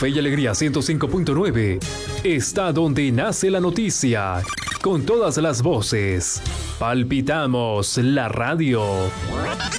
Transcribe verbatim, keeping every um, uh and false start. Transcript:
Fe y Alegría ciento cinco punto nueve está donde nace la noticia, con todas las voces. Palpitamos la radio.